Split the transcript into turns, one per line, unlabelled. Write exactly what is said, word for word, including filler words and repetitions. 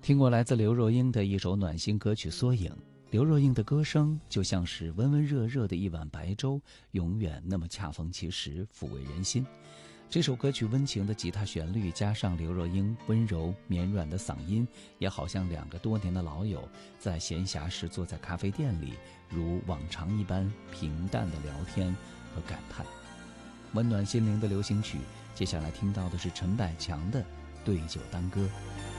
听过来自刘若英的一首暖心歌曲《缩影》。刘若英的歌声就像是温温热热的一碗白粥，永远那么恰逢其时，抚慰人心。这首歌曲温情的吉他旋律，加上刘若英温柔绵软的嗓音，也好像两个多年的老友在闲暇时坐在咖啡店里，如往常一般平淡的聊天和感叹。温暖心灵的流行曲，接下来听到的是陈百强的《对酒当歌》。